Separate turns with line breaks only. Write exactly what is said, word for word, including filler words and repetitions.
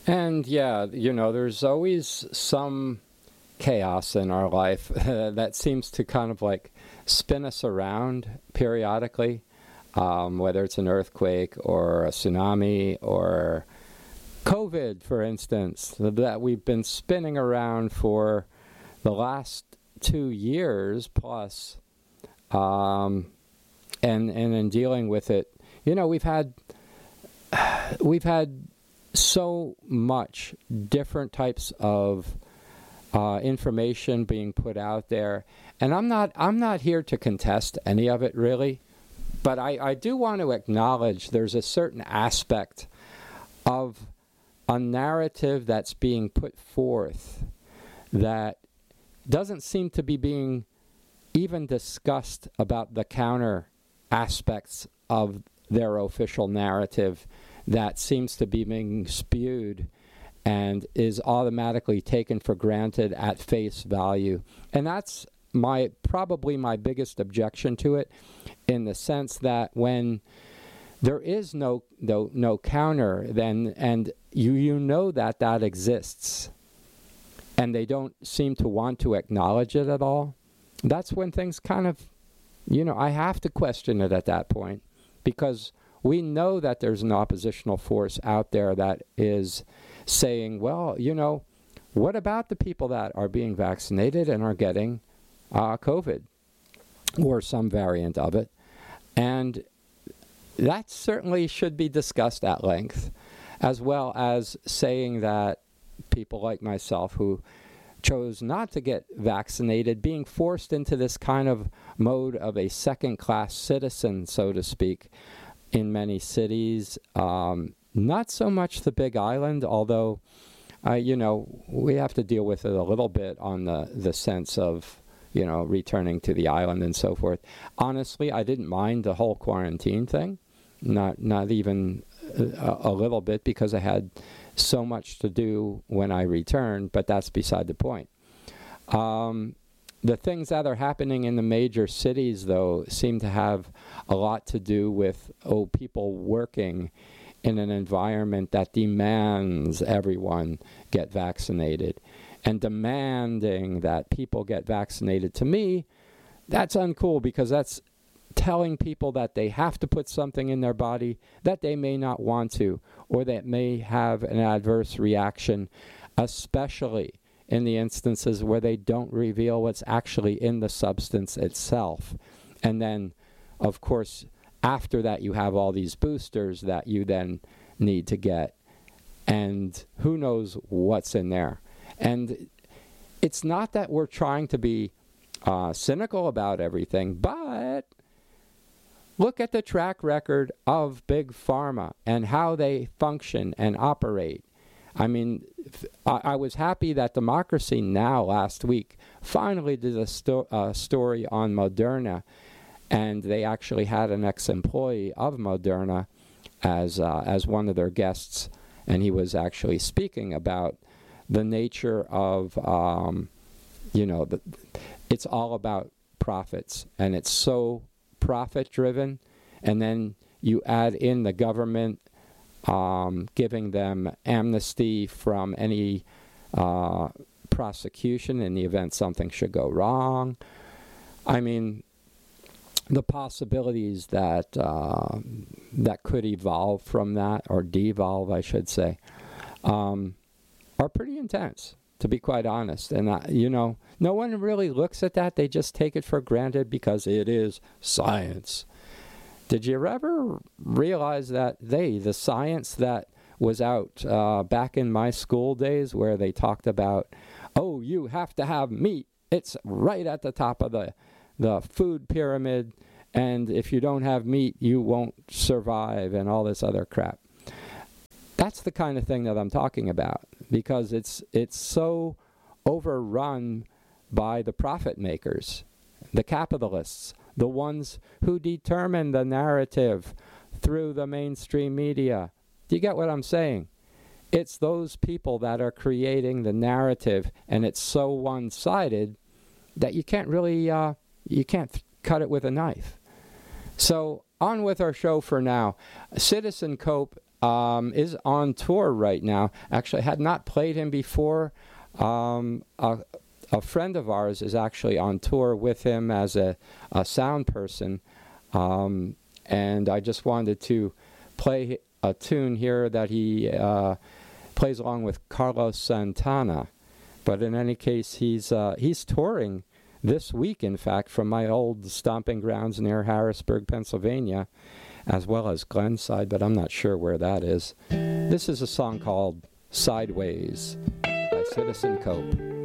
And yeah, you know, there's always some chaos in our life that seems to kind of like spin us around periodically, um, whether it's an earthquake or a tsunami or COVID, for instance, that we've been spinning around for the last two years plus, um, and and in dealing with it, you know, we've had we've had so much different types of uh, information being put out there, and I'm not I'm not here to contest any of it really, but I, I do want to acknowledge there's a certain aspect of a narrative that's being put forth that doesn't seem to be being even discussed about the counter aspects of their official narrative that seems to be being spewed and is automatically taken for granted at face value. And that's my probably my biggest objection to it, in the sense that when there is no no, no counter, then and you you know that that exists, and they don't seem to want to acknowledge it at all, that's when things kind of, you know, I have to question it at that point, because we know that there's an oppositional force out there that is saying, well, you know, what about the people that are being vaccinated and are getting uh, COVID or some variant of it? And that certainly should be discussed at length, as well as saying that people like myself who chose not to get vaccinated, being forced into this kind of mode of a second-class citizen, so to speak, in many cities. Um, not so much the Big Island, although, uh, you know, we have to deal with it a little bit on the, the sense of, you know, returning to the island and so forth. Honestly, I didn't mind the whole quarantine thing, not not even a, a little bit, because I had so much to do when I returned, but that's beside the point. Um, the things that are happening in the major cities, though, seem to have a lot to do with, oh, people working in an environment that demands everyone get vaccinated, and demanding that people get vaccinated. To me, that's uncool, because that's telling people that they have to put something in their body that they may not want to, or that may have an adverse reaction, especially in the instances where they don't reveal what's actually in the substance itself. And then, of course, after that, you have all these boosters that you then need to get, and who knows what's in there. And it's not that we're trying to be uh, cynical about everything, but look at the track record of Big Pharma and how they function and operate. I mean, I, I was happy that Democracy Now! Last week finally did a sto- uh, story on Moderna, and they actually had an ex-employee of Moderna as uh, as one of their guests, and he was actually speaking about the nature of, um, you know, the, it's all about profits, and it's so profit-driven, and then you add in the government um, giving them amnesty from any uh, prosecution in the event something should go wrong. I mean, the possibilities that uh, that could evolve from that, or devolve, I should say, um, are pretty intense, to be quite honest. And, uh, you know, no one really looks at that. They just take it for granted because it is science. Did you ever realize that they, the science that was out uh, back in my school days, where they talked about, oh, you have to have meat. It's right at the top of the, the food pyramid, and if you don't have meat, you won't survive, and all this other crap. That's the kind of thing that I'm talking about, because it's it's so overrun by the profit makers, the capitalists, the ones who determine the narrative through the mainstream media. Do you get what I'm saying? It's those people that are creating the narrative, and it's so one-sided that you can't really, uh, you can't th- cut it with a knife. So on with our show for now. Citizen Cope, um, is on tour right now. Actually, had not played him before. Um, a, a friend of ours is actually on tour with him as a, a sound person. Um, and I just wanted to play a tune here that he uh, plays along with Carlos Santana. But in any case, he's uh, he's touring this week, in fact, from my old stomping grounds near Harrisburg, Pennsylvania, as well as Glenside, but I'm not sure where that is. This is a song called Sideways by Citizen Cope.